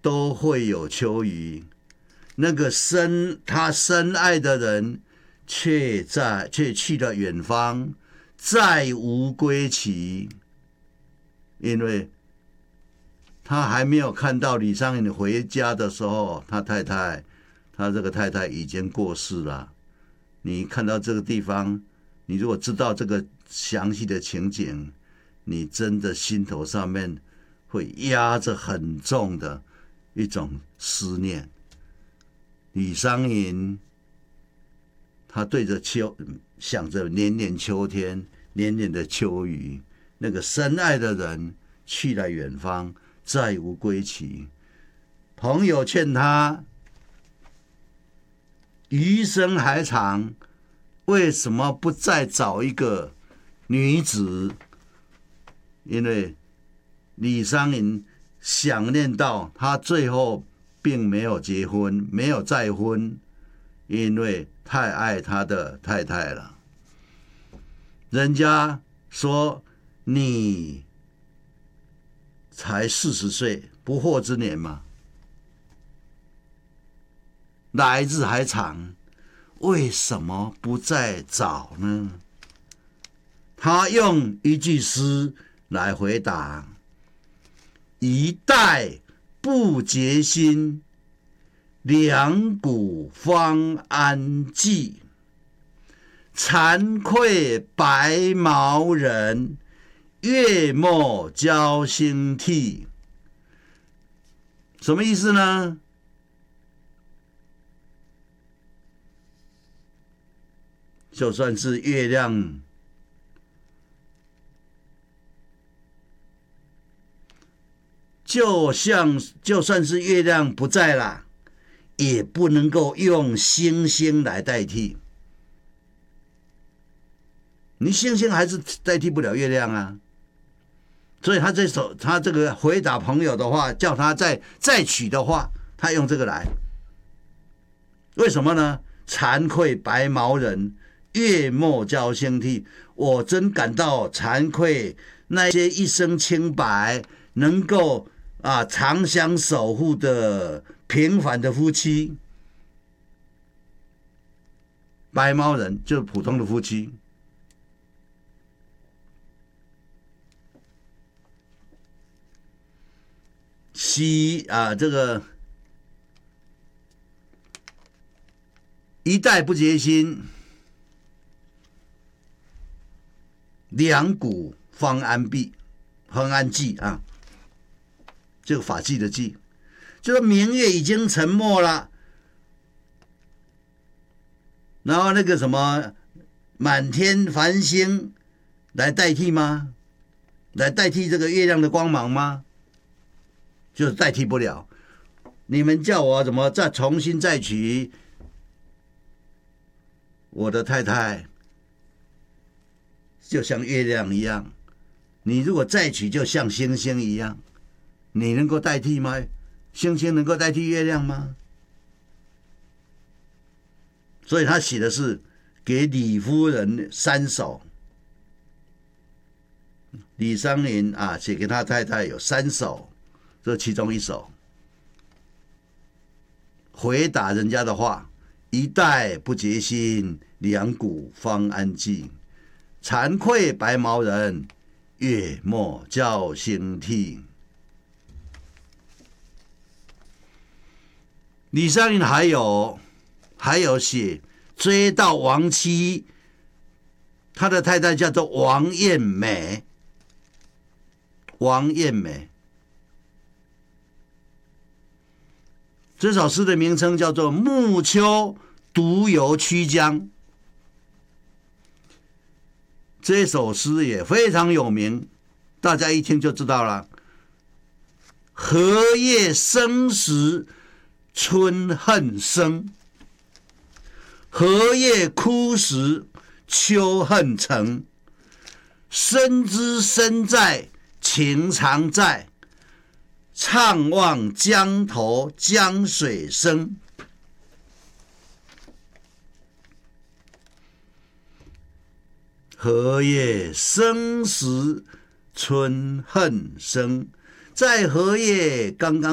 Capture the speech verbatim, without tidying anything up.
都会有秋雨。那个深他深爱的人，却在却去了远方，再无归期。因为他还没有看到李商隐回家的时候，他太太，他这个太太已经过世了。你看到这个地方，你如果知道这个详细的情景，你真的心头上面会压着很重的一种思念。李商隐他对着秋想着年年秋天，年年的秋雨，那个深爱的人去了远方，再无归期。朋友劝他余生还长，为什么不再找一个女子？因为李商隐想念到他最后并没有结婚，没有再婚，因为太爱他的太太了。人家说你才四十岁，不惑之年嘛，来日还长，为什么不再找呢？他用一句诗来回答：一代不结心，两股方安寂。惭愧白毛人，月末交星替。什么意思呢？就算是月亮就像就算是月亮不在了，也不能够用星星来代替。你星星还是代替不了月亮啊。所以他这首他这个回答朋友的话，叫他再再取的话，他用这个来。为什么呢？惭愧白毛人，月末交星替。我真感到惭愧，那些一生清白，能够啊长相守护的平凡的夫妻。白毛人就是普通的夫妻。西啊，这个一代不结心，两股方安闭，方安寂啊，这个法纪的纪，就是明月已经沉没了，然后那个什么满天繁星来代替吗？来代替这个月亮的光芒吗？就是代替不了。你们叫我怎么再重新再娶我的太太，就像月亮一样。你如果再娶，就像星星一样，你能够代替吗？星星能够代替月亮吗？所以他写的是给李夫人三首。李商隐啊，写给他太太有三首。这其中一首回答人家的话：一代不结心，两股方安寂。惭愧白毛人，月末交星替。李商隐还有还有写追悼亡妻，他的太太叫做王艳美。王艳美。这首诗的名称叫做《暮秋独游曲江》。这首诗也非常有名，大家一听就知道了。荷叶生时春恨生，荷叶枯时秋恨成。身知身在情常在，怅望江头江水声。荷叶生时春恨生，在荷叶刚刚